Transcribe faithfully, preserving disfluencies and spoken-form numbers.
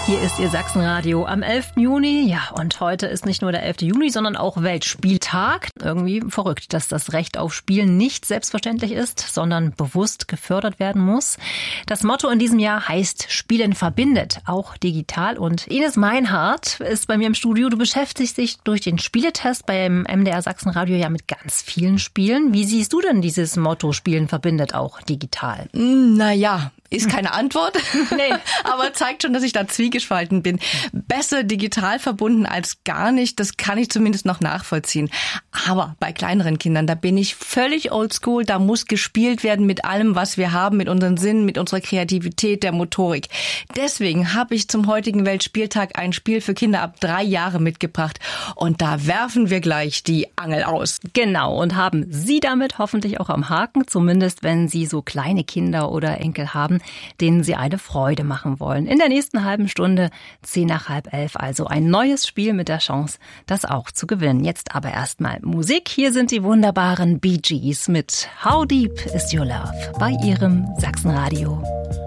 Hier ist Ihr Sachsenradio am elften Juni. Ja, und heute ist nicht nur der elfte Juni, sondern auch Weltspieltag. Irgendwie verrückt, dass das Recht auf Spielen nicht selbstverständlich ist, sondern bewusst gefördert werden muss. Das Motto in diesem Jahr heißt Spielen verbindet, auch digital. Und Ines Meinhardt ist bei mir im Studio. Du beschäftigst dich durch den Spieletest beim M D R Sachsenradio ja mit ganz vielen Spielen. Wie siehst du denn dieses Motto Spielen verbindet, auch digital? Naja, ist keine Antwort, nee. aber zeigt schon, dass ich da zwiegespalten bin. Besser digital verbunden als gar nicht, das kann ich zumindest noch nachvollziehen. Aber bei kleineren Kindern, da bin ich völlig oldschool, da muss gespielt werden mit allem, was wir haben, mit unseren Sinnen, mit unserer Kreativität, der Motorik. Deswegen habe ich zum heutigen Weltspieltag ein Spiel für Kinder ab drei Jahre mitgebracht und da werfen wir gleich die Angel aus. Genau, und haben Sie damit hoffentlich auch am Haken, zumindest wenn Sie so kleine Kinder oder Enkel haben, denen Sie eine Freude machen wollen. In der nächsten halben Stunde, zehn nach halb elf, also ein neues Spiel mit der Chance, das auch zu gewinnen. Jetzt aber erstmal Musik. Hier sind die wunderbaren Bee Gees mit How Deep Is Your Love bei Ihrem Sachsenradio.